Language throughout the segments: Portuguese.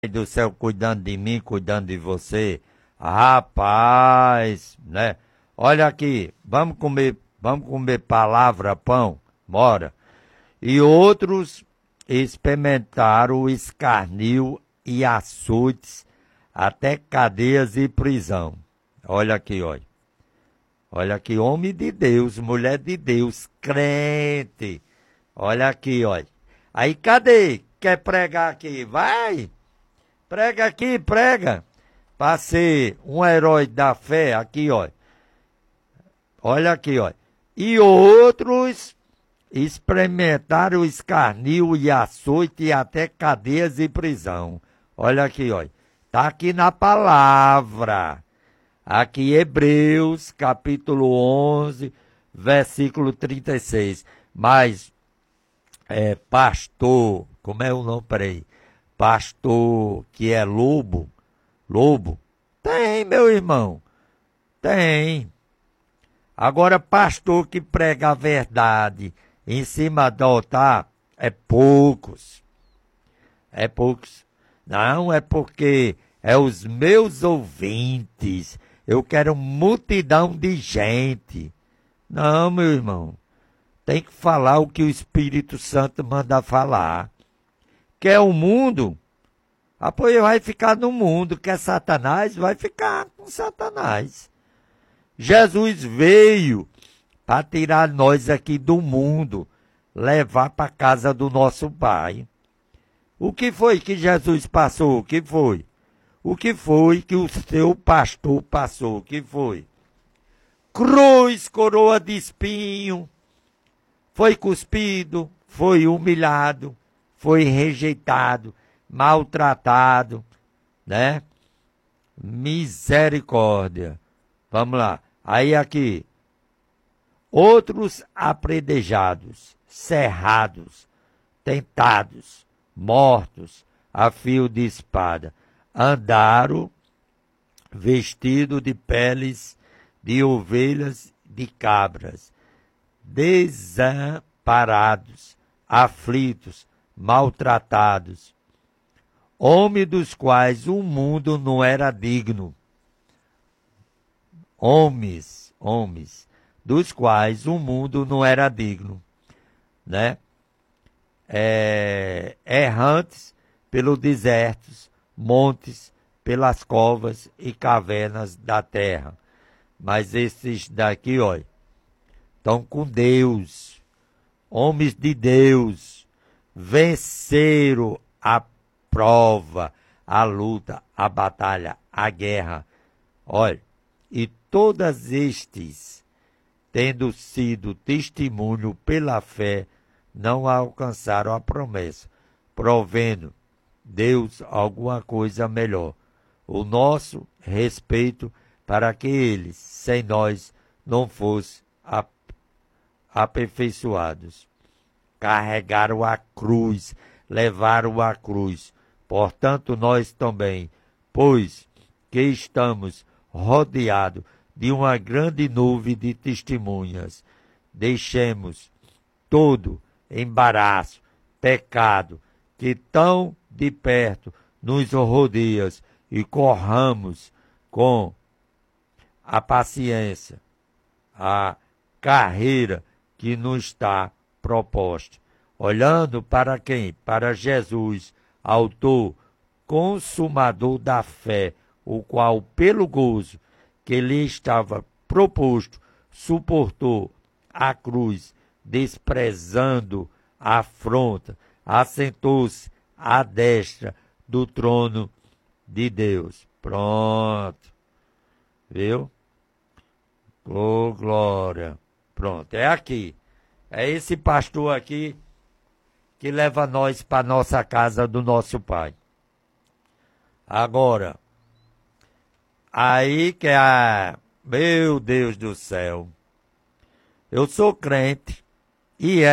do céu cuidando de mim, cuidando de você. Rapaz, né? Olha aqui, vamos comer palavra, pão, bora. E outros experimentaram o escarnio e açoites, até cadeias e prisão. Olha aqui, olha. Olha aqui, homem de Deus, mulher de Deus, crente. Olha aqui, olha. Aí, cadê? Quer pregar aqui? Vai! Prega aqui, prega. Para ser um herói da fé, aqui, ó. Olha aqui, ó. E outros experimentaram o escarnio e açoite e até cadeias e prisão. Olha aqui, ó. Tá aqui na palavra. Aqui, Hebreus, capítulo 11, versículo 36. Mas, pastor, como é o nome? Peraí. Pastor que é lobo, tem, meu irmão, tem. Agora, pastor que prega a verdade em cima do altar, é poucos. Não, é porque é os meus ouvintes. Eu quero multidão de gente. Não, meu irmão, tem que falar o que o Espírito Santo manda falar. Quer o mundo? Pois vai ficar no mundo. Quer Satanás? Vai ficar com Satanás. Jesus veio para tirar nós aqui do mundo, levar para a casa do nosso Pai. O que foi que Jesus passou? O que foi? O que foi que o seu pastor passou? O que foi? Cruz, coroa de espinho. Foi cuspido, foi humilhado, foi rejeitado, maltratado, né? Misericórdia. Vamos lá. Aí aqui. Outros apredejados, cerrados, tentados, mortos a fio de espada, andaram vestidos de peles de ovelhas, de cabras, desamparados, aflitos, maltratados, homens dos quais o mundo não era digno. Homens dos quais o mundo não era digno, né? Errantes pelos desertos, montes, pelas covas e cavernas da terra. Mas esses daqui, olha, estão com Deus, homens de Deus, venceram a prova, a luta, a batalha, a guerra. Olha, e todos estes, tendo sido testemunho pela fé, não alcançaram a promessa, provendo Deus alguma coisa melhor. O nosso respeito para que eles, sem nós, não fossem aperfeiçoados. Carregaram a cruz, levaram a cruz. Portanto, nós também, pois que estamos rodeados de uma grande nuvem de testemunhas, deixemos todo embaraço, pecado, que tão de perto nos rodeia, e corramos com a paciência a carreira que nos está proposta, olhando para quem? Para Jesus, autor, consumador da fé, o qual, pelo gozo que lhe estava proposto, suportou a cruz, desprezando a afronta, assentou-se à destra do trono de Deus. Pronto. Viu? Oh, glória. Pronto, é aqui. É esse pastor aqui que leva nós para nossa casa do nosso Pai. Agora, aí que meu Deus do céu, eu sou crente e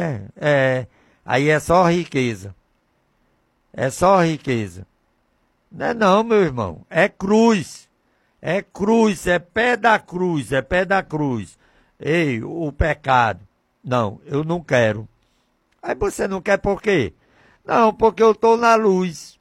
aí é só riqueza. É só riqueza. Não é não, meu irmão, é cruz. É cruz, é pé da cruz, é pé da cruz. Ei, o pecado. Não, eu não quero. Aí você não quer por quê? Não, porque eu estou na luz.